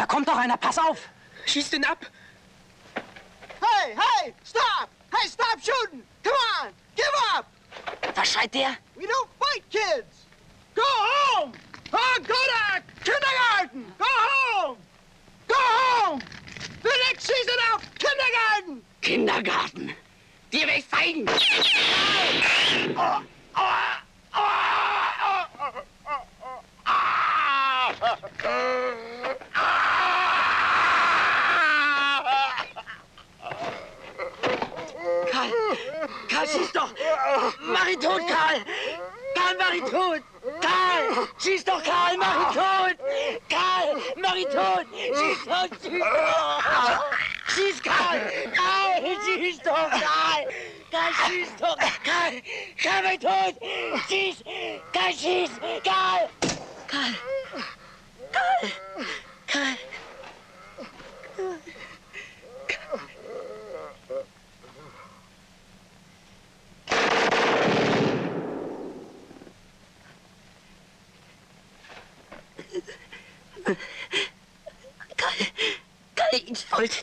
Da kommt doch einer, pass auf! Schieß den ab! Hey, hey, stop! Hey, stop shooting! Come on, give up! Was schreit der? We don't fight kids! Go home! Oh, go to kindergarten! Go home! Go home! The next season of kindergarten! Kindergarten! Geh weg, Feigen! Karl, schieß doch! Mach ihn tot, Karl! Karl, mach ihn tot! Karl! Schieß doch, Karl! Mach ihn tot! Karl! Mach ihn tot! Schieß doch! Schieß doch! Schieß, Karl! Karl! Schieß doch, Karl! Karl, schieß doch! Karl! Karl, mach ihn tot! Schieß! Karl, schieß! Karl! Karl! Karl! Karl! Karl, ich wollte